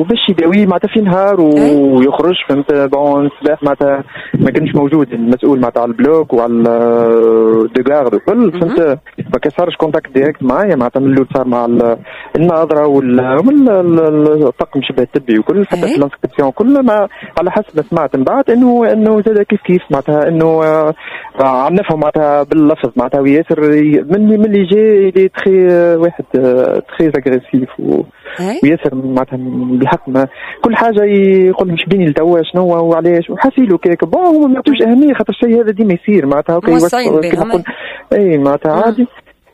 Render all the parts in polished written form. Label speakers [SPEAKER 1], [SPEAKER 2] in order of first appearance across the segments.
[SPEAKER 1] وباش يداوي معناتها في نهار ويخرج فهمت. بون الصباح معناتها ما كانش موجود المسؤول معناتها على البلوك وعلى الديغارد وكل فهمت. ما كسرش كونتاكت ديريكت معايا معناتها من اللي صار مع الناظره والطاقم شبه الطبي وكل حتى في الانسكريبسيون كل ما على حسب ما سمعت من بعد انه زاد كيف معناتها انه عم نفهم معناتها باللفظ معناتها وياسر من اللي جاي اللي تخي واحد تخي اغريسيف وياسر معناتها بالحق ما كل حاجه يقول مش بيني لتوا شنو وعلاش وحاسيلو كيك بون هو ما يعطوش اهميه خاطر الشيء هذا ديما يصير معناتها هكا اي معناتها عادي.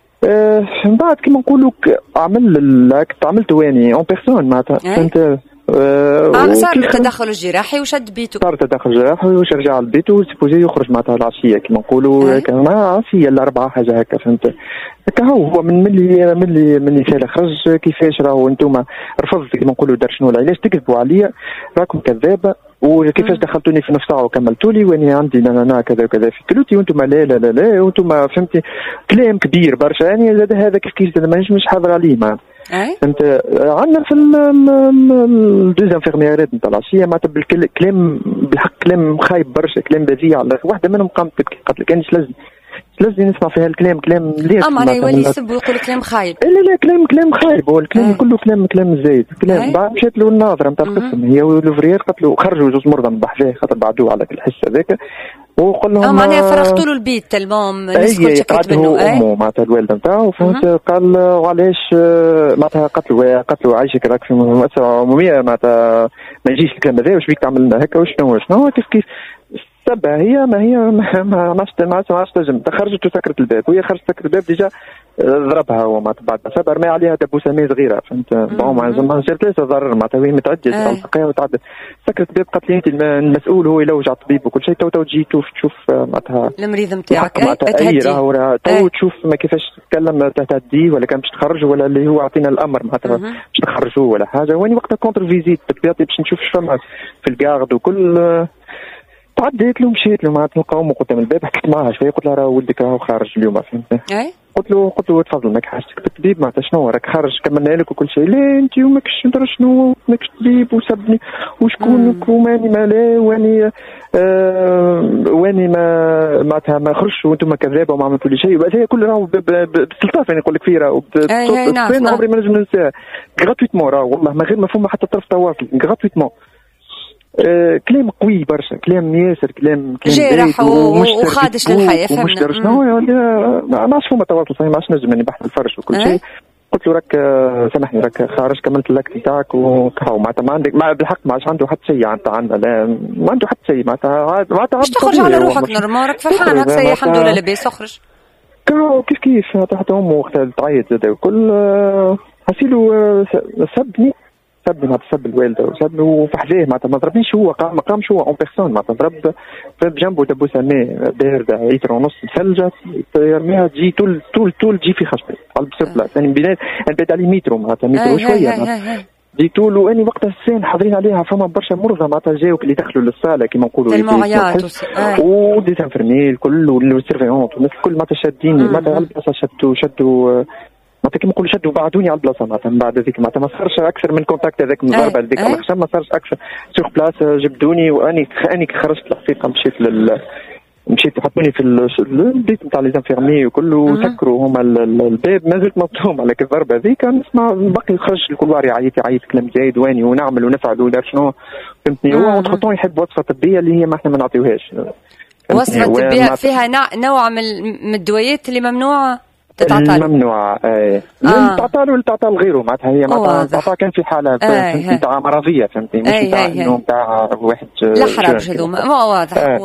[SPEAKER 1] من بعد كيما نقولوا عمل الاكت عملته يعني اون بيرسون معناتها فهمت.
[SPEAKER 2] صار التدخل الجراحي وشد بيته.
[SPEAKER 1] صار التدخل الجراحي وش رجع لبيته سيبوزي يخرج معناتها العشيه كيما نقولوا كان عشيه الاربعه حاجه هكا فهمت. هكا هو من اللي سال خرج كيفاش راهو انتم رفضت كيما نقولوا دار شنو العلاج تكذبوا عليا راكم كذابه وكيفاش دخلتوني في نص ساعه وكملتوا لي واني عندي انا كذا وكذا في كلوتي وانتم لا وانتم فهمتي كلام كبير برشا يعني زاد هذا كيف مانيش مش حاضر عليه ما فهمت. عندنا في الدوزيام فيرمييرات نتاع العشيه معناتها بالكلام بالحق كلام خايب برشا كلام بذيء على واحده منهم قامت تبكي قالت لك كانش لازم نسمع في هالكلام كلام ليش
[SPEAKER 2] معناها يولي يسب ويقول كلام خايب.
[SPEAKER 1] لا كلام خايب هو الكلام كله كلام زايد كلام. بعد مشات له الناظره نتاع القسم هي والوفرير قالت له خرجوا جوج مرضى من بحذاه خاطر بعدوه على الحس هذاك وقال لهم
[SPEAKER 2] معناها فرغتوا له البيت المهم الناس كل شكيت منه
[SPEAKER 1] امه معناتها الوالده نتاعو فهمت. قال وعلاش معناتها قالت له عايشك راك في مؤسسه عموميه معناتها ما يجيش الكلام هذا واش بيك تعمل لنا هكا وشنو كيف سبها هي ما عادش تنجم خرجت وسكرت الباب وهي خرجت سكرت الباب ديجا ضربها هو معناتها بعد سبها رمى عليها دبوسه مي صغيره فهمت. بون ما جات ليش ضرر معناتها وهي متعدد تلقاها وتعدد سكرت الباب قالت لي انت المسؤول هو يلوج على الطبيب وكل شيء تو تجي تشوف معناتها
[SPEAKER 2] المريض نتاعك
[SPEAKER 1] تو تشوف ما كيفاش تتكلم تهديه ولا كان باش تخرج ولا اللي هو عطينا الامر معناتها باش تخرجوه ولا حاجه واني وقتها كونتر فيزيت بطبيعتي باش نشوف فما في الكارد وكل تعديت له مشيت له معناتها نلقاهم قدام الباب حكيت معها شويه قلت لها راه ولدك راهو خارج اليوم فهمت. قلت له تفضل ماك حاجتك بالطبيب معناتها شنو راك خارج كملنا لك وكل شيء لا انت وماكش ندري شنو ماكش طبيب وسبني وشكونك وماني مالا واني ما معناتها ما خرجش وانتم كذابه وما عملتوا لي شيء هي كل راهو بالسلطاف يعني نقول لك فيه راهو بصوت عمري ما نجم ننساه غراتويتمون راهو والله ما غير مفهوم حتى طرف تواصل غراتويتمون. كلام قوي برشا كلام ياسر كلام
[SPEAKER 2] جارح وخادش للحياه
[SPEAKER 1] فهمنا شنو ما عادش فما تواصل صحيح ما عادش نجم يعني بحث الفرش وكل شيء. قلت له راك سامحني راك خارج كملت الاكت نتاعك وكهو معناتها ما عندك بالحق ما عادش عنده حتى شيء عندنا لا ما عنده حتى شيء معناتها
[SPEAKER 2] باش تخرج على روحك نورمال راك فرحان هكا سي الحمد لله لاباس اخرج
[SPEAKER 1] كهو كيف حتى امه وقتها تعيط زاد وكل حسيلو سبني سب الوالده وسب وفحذاه معناتها ما ضربنيش هو ما قامش هو اون بيرسون معناتها ضرب جنبه دبوسه ماء بارده لتر ونص ثلجه يرميها تجي طول تجي في خشبه على البلاصه يعني بعد عليه مترو معناتها مترو شويه دي طول واني وقتها السين حاضرين عليها فما برشا مرضى معناتها جاوك اللي دخلوا للصاله كيما نقولوا
[SPEAKER 2] المعيات
[SPEAKER 1] وديزانفيرمي الكل والسيرفيونت والناس الكل معناتها شاديني معناتها على البلاصه شدوا معناتها كيما نقولوا شدوا بعدوني على البلاصه معناتها من بعد هذيك معناتها ما صارش اكثر من كونتاكت هذاك من الضربه هذيك ما صارش اكثر سوغ بلاص جبدوني واني خرجت الحقيقه مشيت حطوني في البيت نتاع لي زانفيرمي وكله سكروا هما الباب ما زلت مصدوم على الضربه هذيك نسمع باقي خرج الكلوار يعيط كلام زايد واني ونعمل ونفعل ودار شنو فهمتني. هو اونتخ يحب وصفه طبيه اللي هي ما احنا ما نعطيوهاش
[SPEAKER 2] وصفه طبيه فيها نوع من الدويات اللي ممنوعه تتعطى
[SPEAKER 1] ممنوعه تعطى لغيره معناتها هي معناتها كان في حاله نتاع مرضيه فهمتني مش نتاع واحد
[SPEAKER 2] لا حرج هذوما واضح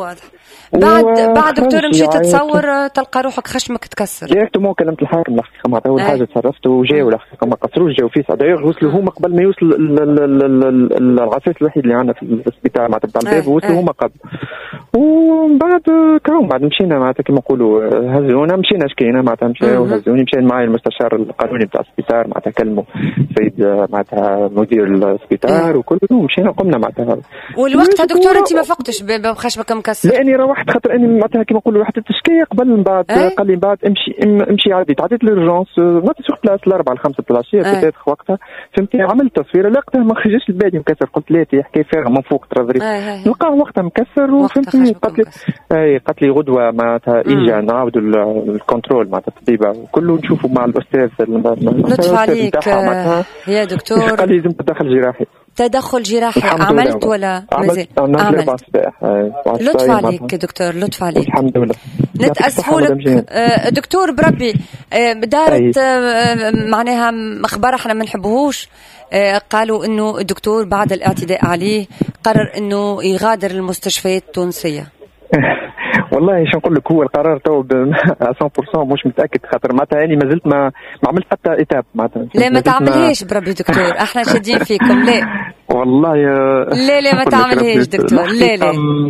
[SPEAKER 2] بعد دكتور مشيت تصور تلقى روحك خشمك تكسر
[SPEAKER 1] ديريكتومون كلمت الحاكم الحقيقه معناتها اول حاجه تصرفت وجاو الحقيقه ما قصروش جاو فيه دايوغ وصلوا هما قبل ما يوصل العساس الوحيد اللي عندنا في السبيطار معناتها بتاع الباب وصلوا هما قبل ومن بعد بعد مشينا معناتها كيما نقولوا هزونا مشينا شكينا معناتها مشينا وهزوني. مشان معي المستشار القانوني بتاع السبيطار معناتها كلمه سيد معناتها مدير السبيطار وكله، مشينا قمنا معناتها.
[SPEAKER 2] والوقت دكتور انت ما فقتش بخشبك مكسر؟
[SPEAKER 1] لاني روحت خاطر اني معناتها كيما نقولوا واحد التشكيه قبل من بعد قال لي من بعد امشي عادي. تعديت للرجونس معناتها سوق بلاص 4 5 العشيه بدات وقتها فهمتي. عملت تصويره لقيته ما خرجش البادي مكسر، قلت لا حكايه فارغه من فوق ترى نلقاه وقتها مكسر وفهمتني. قالت لي غدوه معناتها اجا نعاودوا الكنترول معناتها الطبيبه وكله نشوفوا مع الاستاذ.
[SPEAKER 2] لطف عليك يا دكتور.
[SPEAKER 1] قال لي لازم تدخل جراحي.
[SPEAKER 2] تدخل جراحي عملت ولا مازال؟ عملت. لطف عليك دكتور، لطف عليك.
[SPEAKER 1] الحمد لله.
[SPEAKER 2] نتأسفوا لك دكتور بربي. دارت معناها اخبار احنا ما نحبوهوش. قالوا انه الدكتور بعد الاعتداء عليه قرر انه يغادر المستشفيات التونسيه.
[SPEAKER 1] والله شو نقول لك، هو القرار تو 100% مش متاكد خاطر معناتها اني ما زلت ما عملت حتى ايتاب معناتها.
[SPEAKER 2] لا ما تعملهاش بربي دكتور، احنا شادين فيكم. لا
[SPEAKER 1] والله
[SPEAKER 2] لا ما تعملهاش دكتور. لا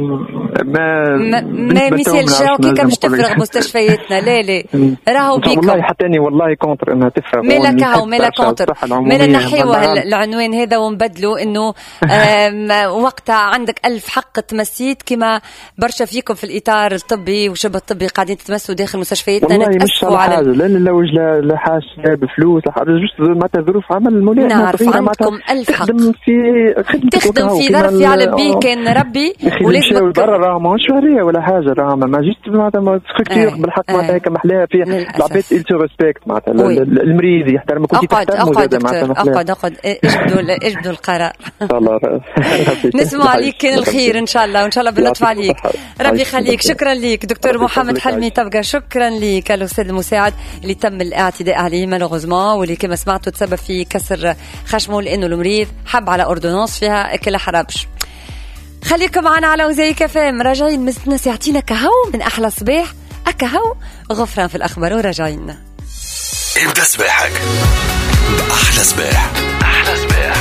[SPEAKER 2] ما مثالش كي كمش تفرغ مستشفياتنا. لا راهو بيكم
[SPEAKER 1] والله حتى اني والله كونتر انها تفرغ.
[SPEAKER 2] مالا كونتر مالا نحيوه العنوان هذا ونبدلوا انه وقتها عندك 1000 حق تمسيت كما برشا فيكم في الاطار الطبي وشبه الطبي قاعدين تتمسوا داخل مستشفياتنا.
[SPEAKER 1] والله مش على حاجه لا وجه لا حاجه بفلوس لا حاجه، جست معناتها ظروف عمل ملائمه.
[SPEAKER 2] نعرف عندكم 1000 حق تخدم في ظرف يعلم بيه كان ربي ولازم
[SPEAKER 1] برا راه ماهوش شهريه ولا حاجه. راه ما جيت معناتها ستركتور بالحق معناتها هيك محلاها فيها العباد تو ريسبكت معناتها المريض يحترمك وانت تحترمه زاد معناتها.
[SPEAKER 2] اقعد اجبدوا القرار.
[SPEAKER 1] الله
[SPEAKER 2] نسمع عليك كان الخير ان شاء الله وان شاء الله بنطف عليك. ربي يخليك. شكرا ليك دكتور محمد حلمي طبقة. شكرا ليك الاستاذ المساعد اللي تم الاعتداء عليه مالوغوزمون واللي كما سمعتوا تسبب في كسر خشمه لانه المريض حب على اردونانس فيها اكل حربش. خليكم معنا على وزيك فام. راجعين مزتنا ساعتين كهو من احلى صباح اكهو غفران في الاخبار وراجعين.
[SPEAKER 3] ابدا صباحك باحلى صباح. احلى صباح.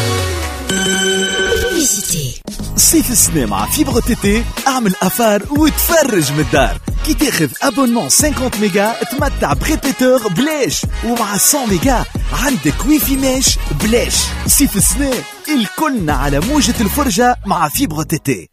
[SPEAKER 4] صيف السنة مع فيبر تيتي اعمل افار وتفرج من الدار. كي تاخذ ابونمون 50 ميجا تمتع بريبيتور بلاش، ومع 100 ميجا عندك ويفي ماش بلاش. صيف السنة الكلنا على موجة الفرجة مع فيبر تيتي.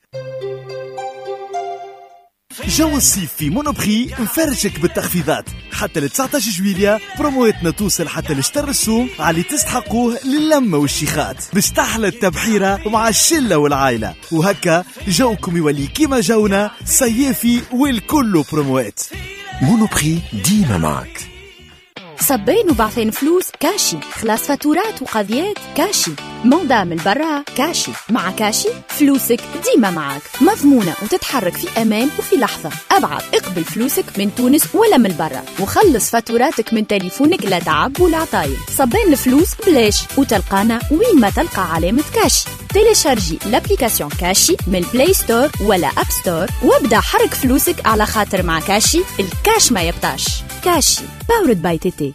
[SPEAKER 4] جو الصيف في مونوبري مفرجك بالتخفيضات حتى ل 19 جويلية. برومواتنا توصل حتى لشطر السوم على تستحقوه للمة والشيخات باش تحلى التبحيرة مع الشلة والعائلة، وهكا جوكم يولي كيما جونا صيافي والكل بروموات.
[SPEAKER 3] مونوبري ديما معك.
[SPEAKER 5] صبين وبعثين فلوس كاشي، خلاص فاتورات وقضيات كاشي، موضة من برا كاشي. مع كاشي فلوسك ديما معك مضمونة وتتحرك في أمان وفي لحظة. أبعد اقبل فلوسك من تونس ولا من برا وخلص فاتوراتك من تليفونك لا تعب ولا عطايل. صبين الفلوس بلاش وتلقانا وين ما تلقى علامة كاشي. تيليشارجي لابليكاسيون كاشي من بلاي ستور ولا أب ستور وابدأ حرك فلوسك على خاطر مع كاشي الكاش ما يبطاش. كاشي باورد باي تيتي.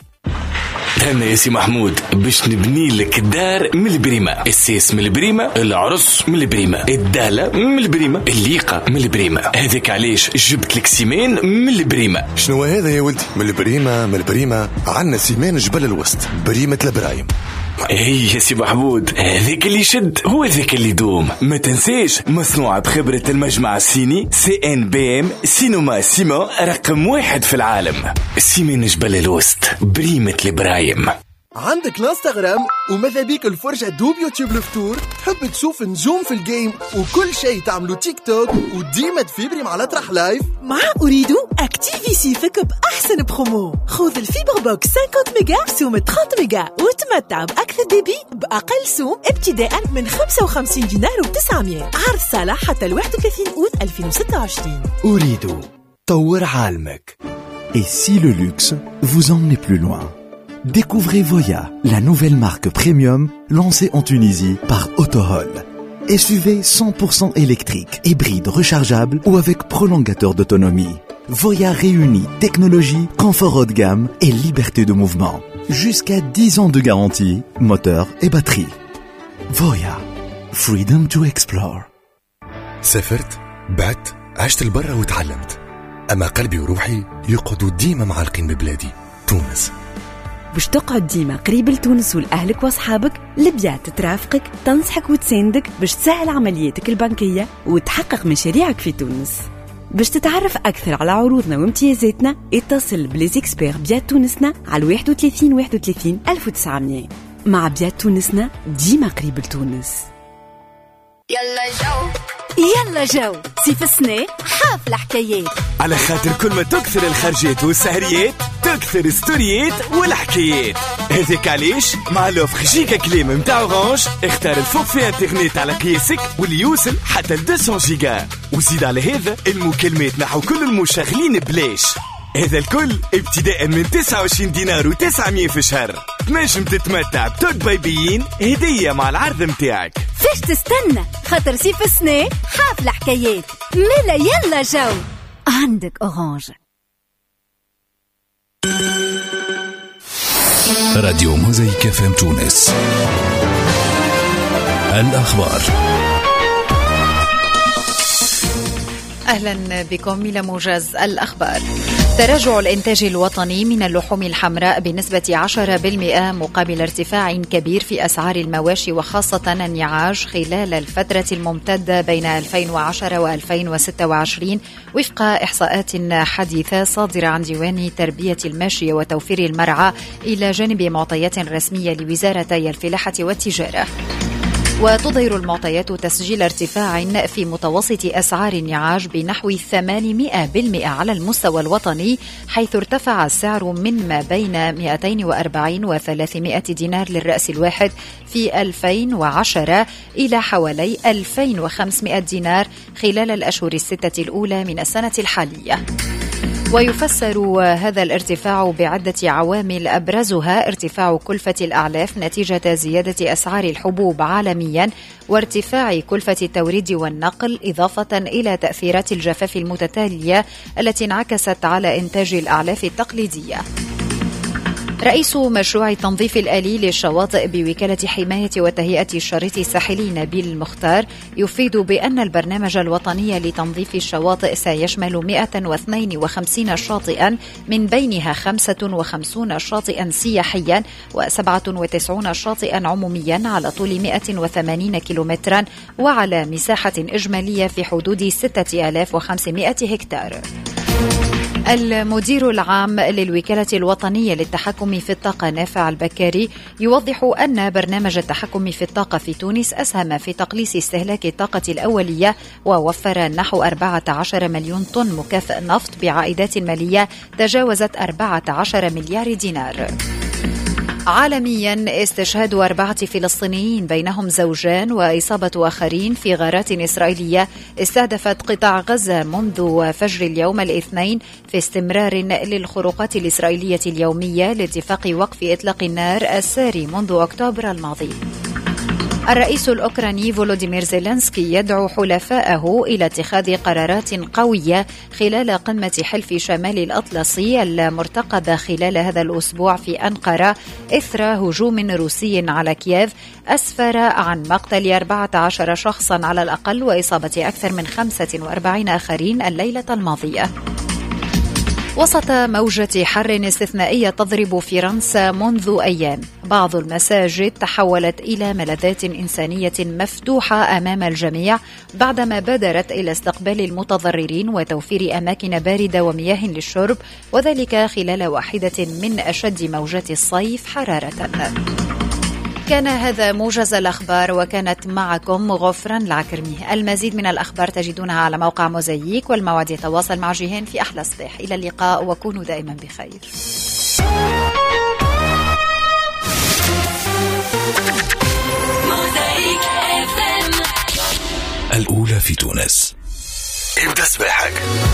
[SPEAKER 3] أنا يا سي محمود باش نبني لك الدار من البريمة، السيس من البريمة، العرس من البريمة، الدالة من البريمة، الليقة من البريمة. هذاك علاش جبت لك سيمان من البريمة.
[SPEAKER 6] شنو هذا يا ولدي؟ من البريمة عنا سيمان جبل الوسط بريمة البرايم.
[SPEAKER 3] هي يا سي محمود هذاك اللي يشد هو ذاك اللي يدوم. ما تنساش مصنوعة بخبرة المجمع الصيني CNBM سينوما سيما رقم 1 في العالم. سيمان جبل الوسط بريمة البرايم.
[SPEAKER 7] عندك الانستغرام وماذا بيك الفرجة دوب يوتيوب الفطور؟ تحب تشوف نجوم في الجيم وكل شيء تعملوا تيك توك وديما تفيبري مع الأطرح لايف؟
[SPEAKER 8] مع أريدو اكتيفي سيفك بأحسن برومو. خذ الفيبر بوكس 50 ميجا سوم 30 ميجا وتمتع بأكثر ديبي بأقل سوم ابتداء من 55 دينار و900. عرض صالح حتى 31 أوت 2026.
[SPEAKER 4] أريدو طور عالمك. Et si le luxe vous emmenait plus loin? Découvrez Voya, la nouvelle marque premium lancée en Tunisie par Autohol. SUV 100% électrique, hybride rechargeable ou avec prolongateur d'autonomie. Voya réunit technologie, confort haut de gamme et liberté de mouvement. Jusqu'à 10 ans de garantie, moteur et batterie. Voya, freedom to explore.
[SPEAKER 6] سافرت، بعت، عشت البرة وتعلمت، أما قلبي وروحي يقعدوا ديما معلقين ببلادي. تونس.
[SPEAKER 9] باش تقعد ديما قريب لتونس ولأهلك وأصحابك، لبيات ترافقك تنصحك وتساندك باش تسهل عملياتك البنكية وتحقق مشاريعك في تونس. باش تتعرف أكثر على عروضنا وامتيازاتنا اتصل بليزيكسبير بيات تونسنا على 31 31 1900. مع بيات تونسنا ديما قريب لتونس.
[SPEAKER 5] يلا جو سيف السنة حافل حكايات،
[SPEAKER 3] على خاطر كل ما تكثر الخرجات والسهريات تكثر ستوريات والحكايات. هذاك علاش مع لوفر جيجا كليم متاع اورانج اختار الفوق في انترنت على قياسك واللي يوصل حتى ل 200 جيجا، وزيد على هذا المكالمات نحو كل المشغلين بلاش. هذا الكل ابتداء من 29 دينار و900 في الشهر. تنجم تتمتع بتوت بايبيين هدية مع العرض متاعك.
[SPEAKER 5] فاش تستنى؟ خاطر سيف السنة حافل حكايات. ملا يلا جو عندك اورانج.
[SPEAKER 10] راديو موزايك FM تونس. الأخبار.
[SPEAKER 11] أهلا بكم إلى موجز الأخبار. تراجع الإنتاج الوطني من اللحوم الحمراء بنسبة 10% مقابل ارتفاع كبير في أسعار المواشي وخاصة النعاج خلال الفترة الممتدة بين 2010 و2026 وفق إحصاءات حديثة صادرة عن ديوان تربية الماشية وتوفير المرعى إلى جانب معطيات رسمية لوزارتي الفلاحة والتجارة. وتظهر المعطيات تسجيل ارتفاع في متوسط أسعار النعاج بنحو 800% على المستوى الوطني، حيث ارتفع السعر من ما بين 240 و 300 دينار للرأس الواحد في 2010 إلى حوالي 2500 دينار خلال الأشهر الستة الأولى من السنة الحالية. ويفسر هذا الارتفاع بعدة عوامل أبرزها ارتفاع كلفة الأعلاف نتيجة زيادة أسعار الحبوب عالميا وارتفاع كلفة التوريد والنقل، إضافة إلى تأثيرات الجفاف المتتالية التي انعكست على إنتاج الأعلاف التقليدية. رئيس مشروع التنظيف الآلي للشواطئ بوكالة حماية وتهيئة الشريط الساحلي نبيل المختار يفيد بأن البرنامج الوطني لتنظيف الشواطئ سيشمل 152 شاطئا، من بينها 55 شاطئا سياحيا و97 شاطئا عموميا على طول 180 كيلومترا وعلى مساحة إجمالية في حدود 6500 هكتار. المدير العام للوكالة الوطنية للتحكم في الطاقة نافع البكاري يوضح أن برنامج التحكم في الطاقة في تونس أسهم في تقليص استهلاك الطاقة الأولية ووفر نحو 14 مليون طن مكافئ نفط بعائدات مالية تجاوزت 14 مليار دينار. عالميا استشهاد 4 فلسطينيين بينهم زوجان وإصابة آخرين في غارات إسرائيلية استهدفت قطاع غزة منذ فجر اليوم الاثنين، في استمرار للخروقات الإسرائيلية اليومية لاتفاق وقف إطلاق النار الساري منذ أكتوبر الماضي. الرئيس الأوكراني فولوديمير زيلينسكي يدعو حلفائه إلى اتخاذ قرارات قوية خلال قمة حلف شمال الأطلسي المرتقبة خلال هذا الأسبوع في أنقرة إثر هجوم روسي على كييف أسفر عن مقتل 14 شخصا على الأقل وإصابة أكثر من 45 آخرين الليلة الماضية. وسط موجة حر استثنائية تضرب فرنسا منذ أيام، بعض المساجد تحولت إلى ملاذات إنسانية مفتوحة أمام الجميع بعدما بادرت إلى استقبال المتضررين وتوفير أماكن باردة ومياه للشرب، وذلك خلال واحدة من أشد موجات الصيف حرارة. كان هذا موجز الأخبار، وكانت معكم غفران العكرمي. المزيد من الأخبار تجدونها على موقع موزايك، والموعد يتواصل مع جيهان في أحلى صباح. إلى اللقاء وكونوا دائما بخير.
[SPEAKER 10] الأولى في تونس.
[SPEAKER 6] ابدأ صباحك.